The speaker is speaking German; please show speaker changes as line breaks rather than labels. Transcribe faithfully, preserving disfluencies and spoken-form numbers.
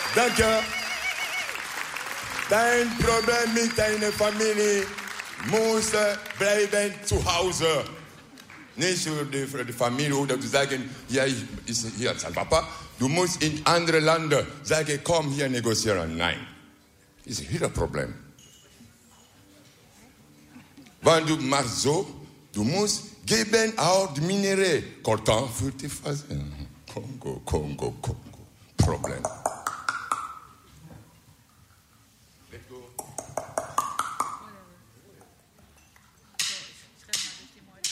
Danke. Dein Problem mit deiner Familie muss bleiben zu Hause. Nicht für die, für die Familie oder du sagen, ja, ich ist hier als Papa. Du musst in andere Länder sagen, komm hier negozieren. Nein. Das ist ihr Problem. Wenn du machst so, du musst geben auch die Minerais. Coltan für die Phase. Kongo, Kongo, Kongo.